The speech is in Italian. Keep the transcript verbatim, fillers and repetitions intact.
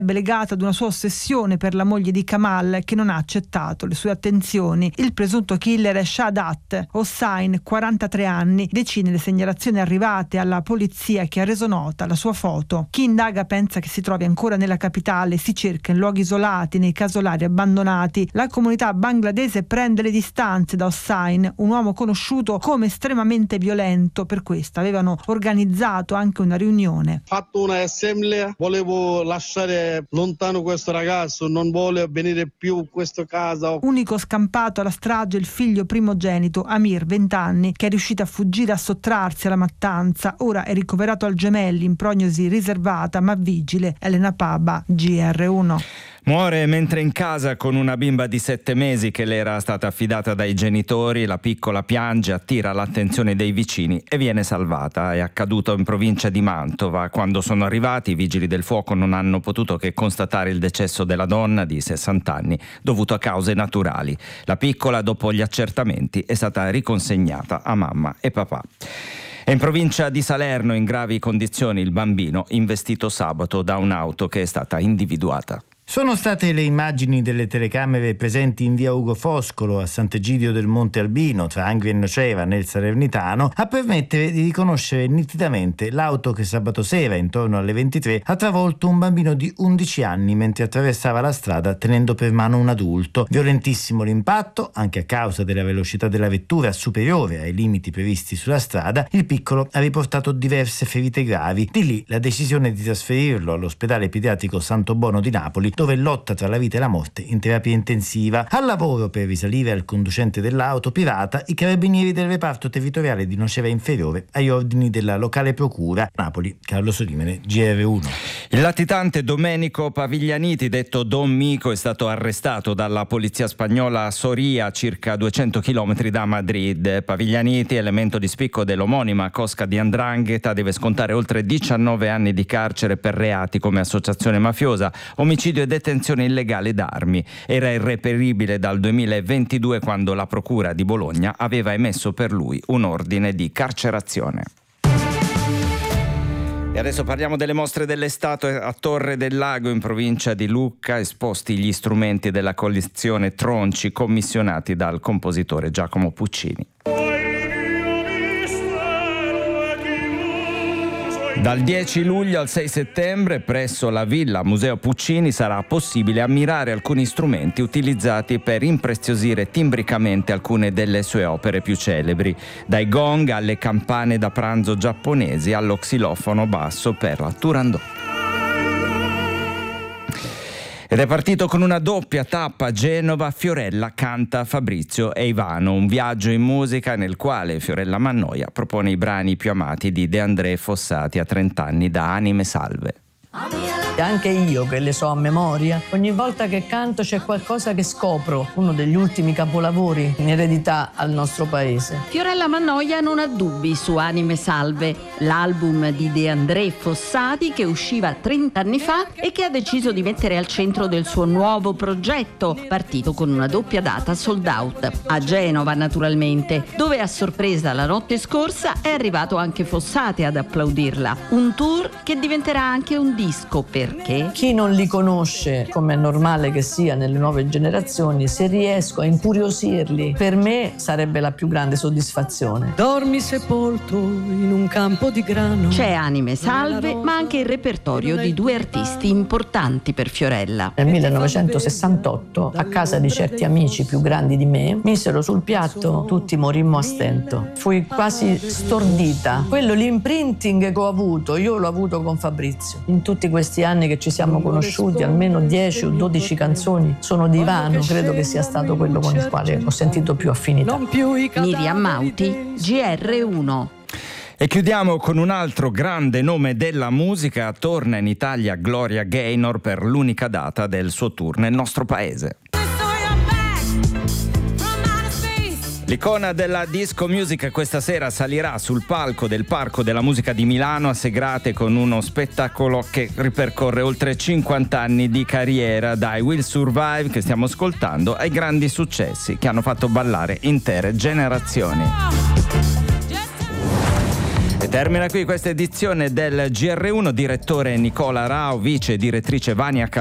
legata ad una sua ossessione per la moglie di Kamal, che non ha accettato le sue attenzioni. Il presunto killer è Shahadat Hossain, quarantatré anni, decine le segnalazioni arrivate alla polizia che ha reso nota la sua foto. Chi indaga pensa che si trovi ancora nella capitale, si cerca in luoghi isolati, nei casolari abbandonati. La comunità bangladese prende le distanze da Hossain, un uomo conosciuto come estremamente violento. Per questo avevano organizzato anche una riunione. Fatto una assemblea, volevo lasciare lontano questo ragazzo, non vuole venire più in questa casa. Unico scampato alla strage il figlio primogenito Amir, venti anni, che è riuscito a fuggire, a sottrarsi alla mattanza. Ora è ricoverato al Gemelli in prognosi riservata ma vigile. Elena Paba, G R uno. Muore mentre in casa con una bimba di sette mesi che le era stata affidata dai genitori. La piccola piange, attira l'attenzione dei vicini e viene salvata. È accaduto in provincia di Mantova. Quando sono arrivati, i vigili del fuoco non hanno potuto che constatare il decesso della donna di sessanta anni dovuto a cause naturali. La piccola, dopo gli accertamenti, è stata riconsegnata a mamma e papà. E in provincia di Salerno, in gravi condizioni, il bambino investito sabato da un'auto che è stata individuata. Sono state le immagini delle telecamere presenti in via Ugo Foscolo a Sant'Egidio del Monte Albino, tra Angri e Nocera, nel Salernitano, a permettere di riconoscere nitidamente l'auto che sabato sera, intorno alle ventitré, ha travolto un bambino di undici anni mentre attraversava la strada tenendo per mano un adulto. Violentissimo l'impatto, anche a causa della velocità della vettura superiore ai limiti previsti sulla strada. Il piccolo ha riportato diverse ferite gravi. Di lì la decisione di trasferirlo all'ospedale pediatrico Santo Bono di Napoli, dove lotta tra la vita e la morte in terapia intensiva. Al lavoro per risalire al conducente dell'auto pirata i carabinieri del reparto territoriale di Nocera Inferiore agli ordini della locale procura. Napoli, Carlo Solimene, G R uno. Il latitante Domenico Paviglianiti, detto Don Mico, è stato arrestato dalla polizia spagnola a Soria, circa duecento chilometri da Madrid. Paviglianiti, elemento di spicco dell'omonima cosca di 'ndrangheta, deve scontare oltre diciannove anni di carcere per reati come associazione mafiosa, omicidio e detenzione illegale d'armi. Era irreperibile dal duemilaventidue, quando la procura di Bologna aveva emesso per lui un ordine di carcerazione. E adesso parliamo delle mostre delle statue a Torre del Lago, in provincia di Lucca, esposti gli strumenti della collezione Tronci commissionati dal compositore Giacomo Puccini. Dal dieci luglio al sei settembre presso la Villa Museo Puccini sarà possibile ammirare alcuni strumenti utilizzati per impreziosire timbricamente alcune delle sue opere più celebri, dai gong alle campane da pranzo giapponesi allo xilofono basso per la Turandot. Ed è partito con una doppia tappa a Genova. Fiorella canta Fabrizio e Ivano, un viaggio in musica nel quale Fiorella Mannoia propone i brani più amati di De André Fossati a trent'anni da Anime Salve. Anche io che le so a memoria, ogni volta che canto c'è qualcosa che scopro, uno degli ultimi capolavori in eredità al nostro paese. Fiorella Mannoia non ha dubbi su Anime Salve, l'album di De André Fossati che usciva trent'anni fa e che ha deciso di mettere al centro del suo nuovo progetto, partito con una doppia data sold out, a Genova naturalmente, dove a sorpresa la notte scorsa è arrivato anche Fossati ad applaudirla. Un tour che diventerà anche un disco, perché chi non li conosce, come è normale che sia nelle nuove generazioni, se riesco a incuriosirli, per me sarebbe la più grande soddisfazione. Dormi sepolto in un campo di grano. C'è Anime Salve, ma anche il repertorio di due artisti importanti per Fiorella. Nel millenovecentosessantotto, a casa di certi amici più grandi di me, misero sul piatto Tutti morimmo a stento. Fui quasi stordita. Quello, l'imprinting che ho avuto, io l'ho avuto con Fabrizio. In tutti questi anni che ci siamo conosciuti, almeno dieci o dodici canzoni sono di Ivano, credo che sia stato quello con il quale ho sentito più affinità. Miriam Mauti, G R uno. E chiudiamo con un altro grande nome della musica. Torna in Italia Gloria Gaynor per l'unica data del suo tour nel nostro paese. L'icona della disco music questa sera salirà sul palco del Parco della Musica di Milano a Segrate con uno spettacolo che ripercorre oltre cinquanta anni di carriera, da I Will Survive, che stiamo ascoltando, ai grandi successi che hanno fatto ballare intere generazioni. E termina qui questa edizione del G R uno, direttore Nicola Rao, vice direttrice Vania